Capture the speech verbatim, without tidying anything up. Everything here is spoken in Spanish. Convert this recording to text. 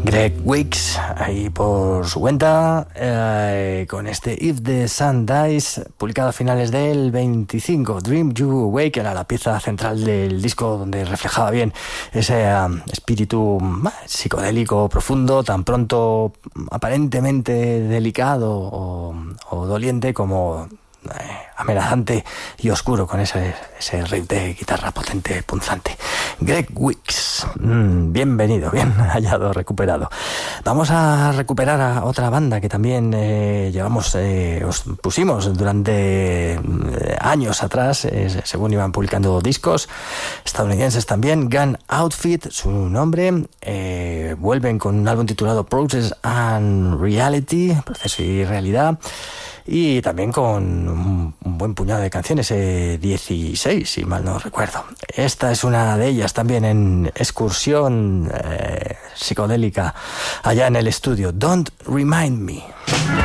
Greg Weeks, ahí por su cuenta, eh, con este If the Sun Dies, publicado a finales del veinticinco. Dream You Awake era la pieza central del disco, donde reflejaba bien ese um, espíritu uh, psicodélico profundo, tan pronto aparentemente delicado o, o doliente como eh, amenazante y oscuro, con ese, ese riff de guitarra potente, punzante. Greg Weeks, mm, bienvenido, bien hallado, recuperado. Vamos a recuperar a otra banda que también eh, llevamos, eh, os pusimos durante eh, años atrás, eh, según iban publicando discos estadounidenses también. Gun Outfit, su nombre, eh, vuelven con un álbum titulado Process and Reality, Proceso y Realidad. Y también con un, un buen puñado de canciones, eh, dieciséis, si mal no recuerdo. Esta es una de ellas también en excursión eh, psicodélica allá en el estudio. Don't Remind Me.